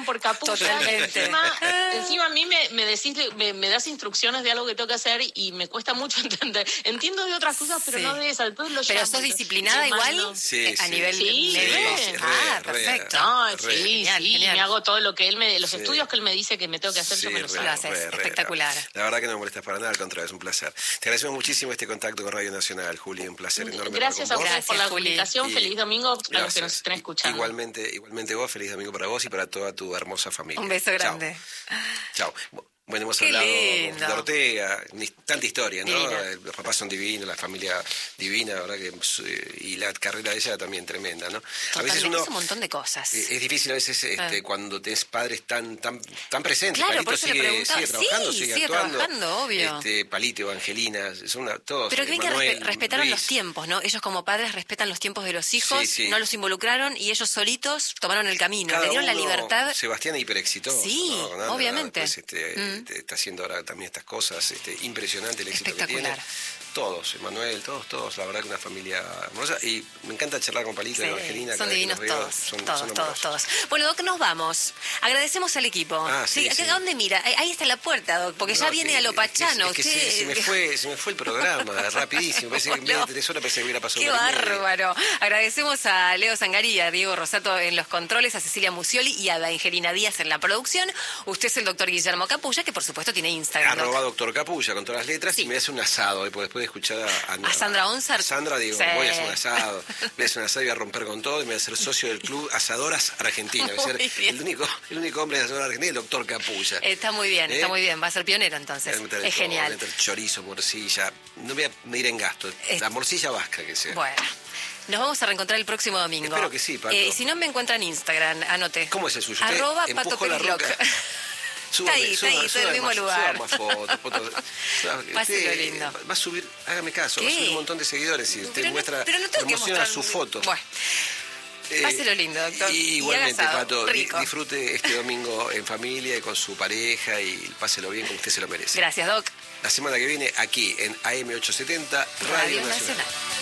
por Capulla. Totalmente. Encima a mí me decís, me das instrucciones de algo que tengo que hacer y me cuesta mucho entender. Entiendo de otras cosas, pero no de esas. Después lo ¿Pero llamo, sos disciplinada igual? no. Sí, a nivel médico. Perfecto. No, Genial, genial. me hago todo lo que él los estudios que él me dice que me tengo que hacer, yo me los Lo hago. haces, espectacular. La verdad que no me molestas para nada, al contrario, es un placer. Te agradecemos muchísimo este contacto con Radio Nacional, Juli, un placer enorme. Gracias a vos. ustedes por la comunicación, feliz domingo a los que nos Gracias. estén escuchando. Igualmente vos, feliz domingo para vos y para toda tu hermosa familia. Un beso grande. Chao. Bueno, hemos Qué hablado lindo. de Ortega, tanta historia, ¿no? Divina. Los papás son divinos, la familia divina, la verdad que y la carrera de ella también tremenda, ¿no? A veces uno es un montón de cosas. es difícil a veces cuando tenés padres tan presentes. Claro, Palito por eso le preguntaba. sigue trabajando, Sí, sigue sigue actuando. trabajando, obvio. Palito, Evangelina, son todos. Pero creen que Manuel, respetaron Luis. los tiempos, ¿no? Ellos como padres respetan los tiempos de los hijos, Sí. no los involucraron y ellos solitos tomaron el camino, Cada le dieron la uno, libertad. Sebastián es hiperexitoso. Sí, ¿no? obviamente. Pues, está haciendo ahora también estas cosas, impresionante el éxito que tiene. Todos, Emanuel, todos, la verdad que una familia hermosa. Y me encanta charlar con Palito y Evangelina. Son divinos todos, son todos. Bueno, Doc, nos vamos. Agradecemos al equipo. ¿A dónde mira? Ahí está la puerta, Doc, porque ya viene a lo pachano. Es que se me fue el programa, rapidísimo. Parece que en vez de 3 horas pensé que hubiera pasado. ¡Qué bárbaro! Agradecemos a Leo Zangari, a Diego Rosato en los controles, a Cecilia Musioli y a Evangelina Díaz en la producción. Usted es el doctor Guillermo Capulla, que por supuesto tiene Instagram. @doctor Capulla con todas las letras y me hace un asado. Y después de escuchar a Sandra Onzar. A Sandra digo, voy a hacer un asado. Voy a hacer un asado y voy a romper con todo y me voy a ser socio del club Asadoras Argentina. Voy a ser el único hombre de Asadoras Argentina, el doctor Capulla. Está muy bien, va a ser pionero entonces. Es genial. Voy a meter chorizo, morcilla. No voy a medir en gasto. La morcilla vasca que sea. Bueno. Nos vamos a reencontrar el próximo domingo. Espero que sí, Pato. Si no me encuentran en Instagram, anote. ¿Cómo es el suyo? @PatoPeriloc. Está ahí, está en el mismo lugar. Suba más fotos. Páselo lindo. Va a subir, hágame caso, va a subir un montón de seguidores y usted muestra, promociona su foto. Bueno. Páselo lindo, doctor. Y igualmente, Pato, disfrute este domingo en familia y con su pareja y páselo bien como usted se lo merece. Gracias, Doc. La semana que viene aquí en AM870 Radio Nacional.